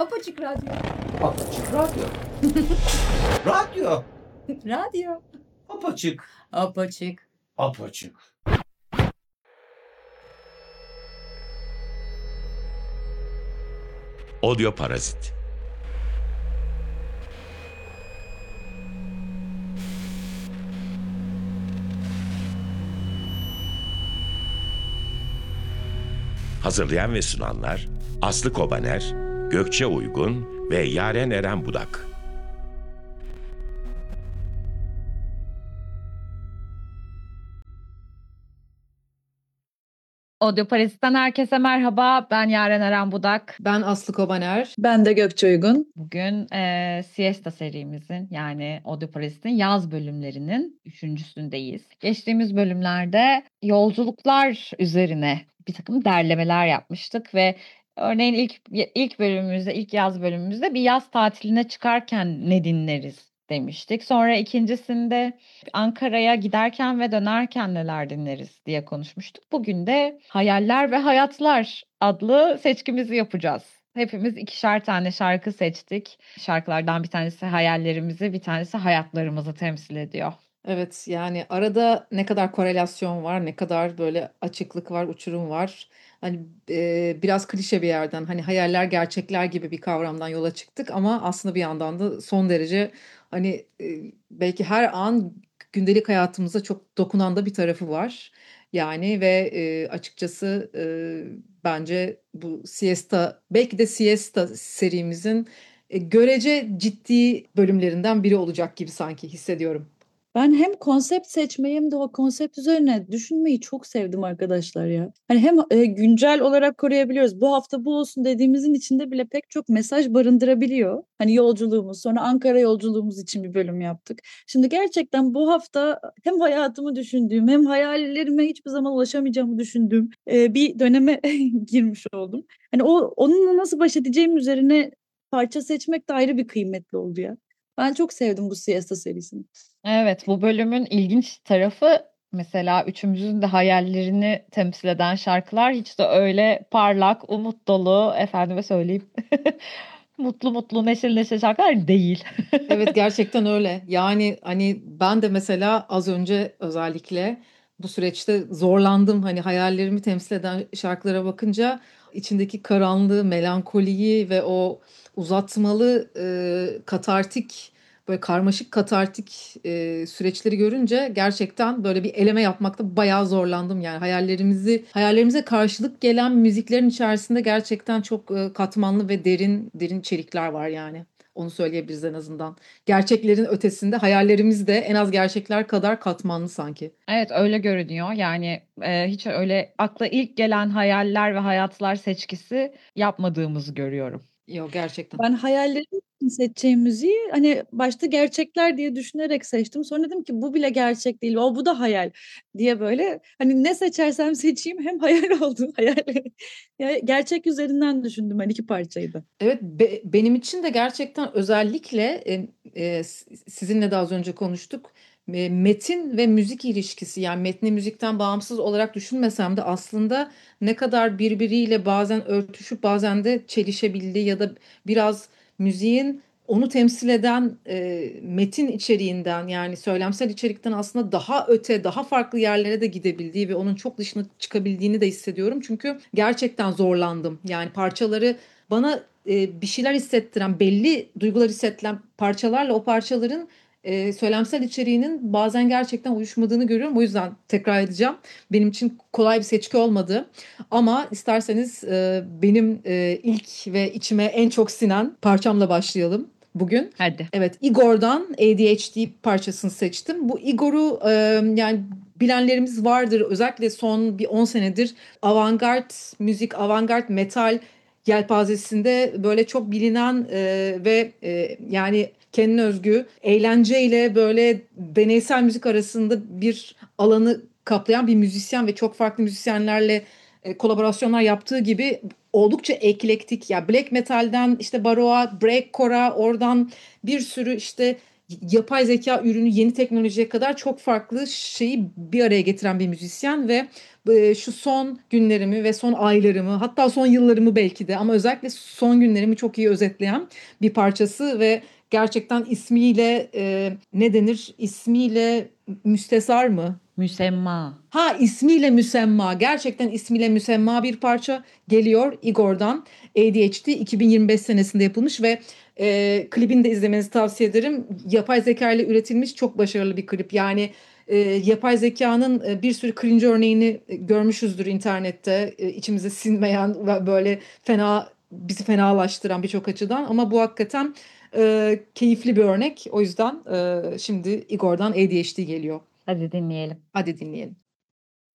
Apaçık radyo. Apaçık radyo. Radyo. Radyo. Apaçık. Apaçık. Apaçık. Audio Parazit. Hazırlayan ve sunanlar Aslı Kobaner, Gökçe Uygun ve Yaren Eren Budak. Audio Parazit'ten herkese merhaba. Ben Yaren Eren Budak. Ben Aslı Kobaner. Ben de Gökçe Uygun. Bugün Siesta serimizin yani Audio Parazit'in yaz bölümlerinin üçüncüsündeyiz. Geçtiğimiz bölümlerde yolculuklar üzerine bir takım derlemeler yapmıştık ve örneğin ilk bölümümüzde, ilk yaz bölümümüzde bir yaz tatiline çıkarken ne dinleriz demiştik. Sonra ikincisinde Ankara'ya giderken ve dönerken neler dinleriz diye konuşmuştuk. Bugün de Hayaller ve Hayatlar adlı seçkimizi yapacağız. Hepimiz ikişer tane şarkı seçtik. Şarkılardan bir tanesi hayallerimizi, bir tanesi hayatlarımızı temsil ediyor. Evet, yani arada ne kadar korelasyon var, ne kadar böyle açıklık var, uçurum var. Hani biraz klişe bir yerden, hani hayaller gerçekler gibi bir kavramdan yola çıktık ama aslında bir yandan da son derece hani belki her an gündelik hayatımıza çok dokunan da bir tarafı var. Yani ve açıkçası bence bu siesta, belki de siesta serimizin görece ciddi bölümlerinden biri olacak gibi sanki hissediyorum. Ben hem konsept seçmeyi hem de o konsept üzerine düşünmeyi çok sevdim arkadaşlar ya. Hani hem güncel olarak koruyabiliyoruz. Bu hafta bu olsun dediğimizin içinde bile pek çok mesaj barındırabiliyor. Hani yolculuğumuz, sonra Ankara yolculuğumuz için bir bölüm yaptık. Şimdi gerçekten bu hafta hem hayatımı düşündüğüm hem hayallerime hiçbir zaman ulaşamayacağımı düşündüğüm bir döneme girmiş oldum. Hani onunla nasıl baş edeceğim üzerine parça seçmek de ayrı bir kıymetli oldu ya. Ben çok sevdim bu Siesta serisini. Evet, bu bölümün ilginç tarafı mesela üçümüzün de hayallerini temsil eden şarkılar hiç de öyle parlak, umut dolu, efendime söyleyeyim, mutlu mutlu, neşeli neşeli şarkılar değil. Evet, gerçekten öyle. Yani hani ben de mesela az önce özellikle bu süreçte zorlandım. Hani hayallerimi temsil eden şarkılara bakınca içindeki karanlığı, melankoliyi ve o uzatmalı katartik böyle karmaşık katartik süreçleri görünce gerçekten böyle bir eleme yapmakta bayağı zorlandım. Yani hayallerimize karşılık gelen müziklerin içerisinde gerçekten çok katmanlı ve derin derin içerikler var yani. Onu söyleyebiliriz en azından. Gerçeklerin ötesinde hayallerimiz de en az gerçekler kadar katmanlı sanki. Evet, öyle görünüyor. Yani hiç öyle akla ilk gelen hayaller ve hayatlar seçkisi yapmadığımızı görüyorum. Yok, gerçekten. Ben hayallerim için seçeceğim müziği hani başta gerçekler diye düşünerek seçtim. Sonra dedim ki bu bile gerçek değil. Bu da hayal diye böyle hani ne seçersem seçeyim hem hayal oldu. Hayal. Yani gerçek üzerinden düşündüm ben iki parçayı da. Evet, benim için de gerçekten özellikle sizinle de az önce konuştuk. Metin ve müzik ilişkisi, yani metni müzikten bağımsız olarak düşünmesem de aslında ne kadar birbiriyle bazen örtüşüp bazen de çelişebildiği ya da biraz müziğin onu temsil eden metin içeriğinden, yani söylemsel içerikten aslında daha öte, daha farklı yerlere de gidebildiği ve onun çok dışına çıkabildiğini de hissediyorum. Çünkü gerçekten zorlandım. Yani parçaları bana bir şeyler hissettiren, belli duygular hissettiren parçalarla o parçaların söylemsel içeriğinin bazen gerçekten uyuşmadığını görüyorum. O yüzden tekrar edeceğim. Benim için kolay bir seçki olmadı. Ama isterseniz benim ilk ve içime en çok sinen parçamla başlayalım bugün. Hadi. Evet, Igor'dan ADHD parçasını seçtim. Bu Igor'u yani bilenlerimiz vardır. Özellikle son bir 10 senedir avantgard müzik, avantgard metal yelpazesinde böyle çok bilinen ve yani kendine özgü eğlenceyle böyle deneysel müzik arasında bir alanı kaplayan bir müzisyen ve çok farklı müzisyenlerle kolaborasyonlar yaptığı gibi oldukça eklektik. Ya black metal'den işte baroğa, breakcore'a, oradan bir sürü işte yapay zeka ürünü, yeni teknolojiye kadar çok farklı şeyi bir araya getiren bir müzisyen ve şu son günlerimi ve son aylarımı, hatta son yıllarımı belki de, ama özellikle son günlerimi çok iyi özetleyen bir parçası ve gerçekten ismiyle ne denir? İsmiyle müstesar mı? Müsemma. Ha, ismiyle müsemma. Gerçekten ismiyle müsemma bir parça geliyor Igor'dan. ADHD 2025 senesinde yapılmış ve klibini de izlemenizi tavsiye ederim. Yapay zeka ile üretilmiş çok başarılı bir klip. Yani yapay zekanın bir sürü cringe örneğini görmüşüzdür internette. İçimize sinmeyen ve böyle bizi fenalaştıran birçok açıdan. Ama bu hakikaten keyifli bir örnek. O yüzden şimdi Igor'dan ADHD geliyor. Hadi dinleyelim. Hadi dinleyelim.